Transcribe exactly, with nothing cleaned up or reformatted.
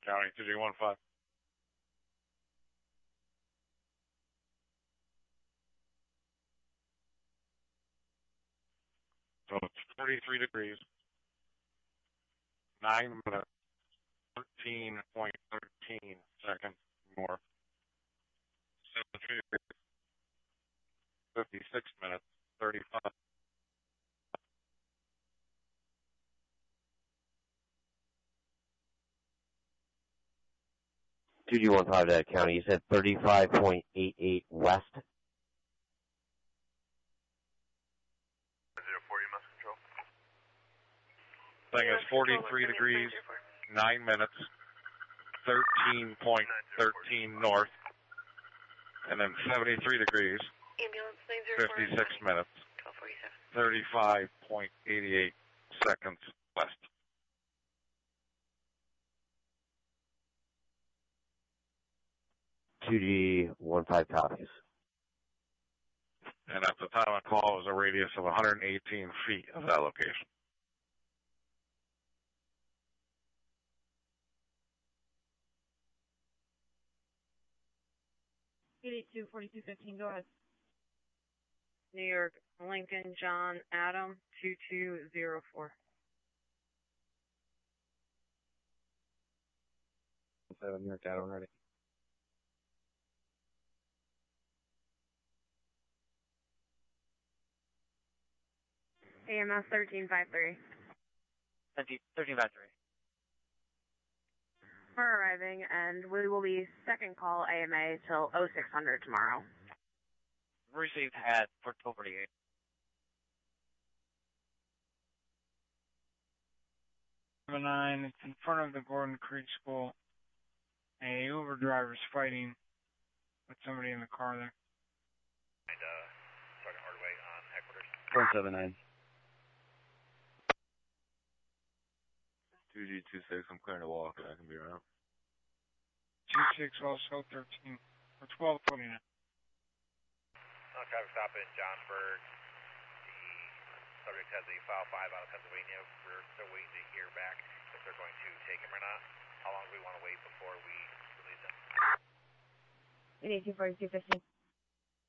County, two G one five. So it's thirty-three degrees, nine minutes, thirteen point one three seconds north, seventy-three degrees, fifty-six minutes, thirty-five. two G one five to County, you said thirty-five point eight eight west? zero four, U M S control. Thing is forty-three degrees, nine minutes, thirteen point one three north, and then seventy-three degrees, fifty-six minutes, thirty-five point eight eight seconds west. two G one five copies. And at the time of call, it was a radius of one hundred eighteen feet of that location. eight eight two, forty-two fifteen, go ahead. New York, Lincoln, John, Adam, two two zero four. seven, New York, Adam, ready. A M S thirteen five three. thirteen five three. We're arriving, and we will be second call A M A till oh six hundred tomorrow. Received at for twelve forty-eight. Number nine, it's in front of the Gordon Creek School. A Uber driver's fighting with somebody in the car there. And, uh, Sergeant Hardaway on headquarters. four seven nine. two G two six, I'm clearing to walk and I can be around. two six also thirteen, or twelve twenty-nine. Uh, traffic stop in Johnsburg. The subject has a file five out of Pennsylvania. We're still waiting to hear back if they're going to take him or not. How long do we want to wait before we release him? eight eight two, forty-two fifteen.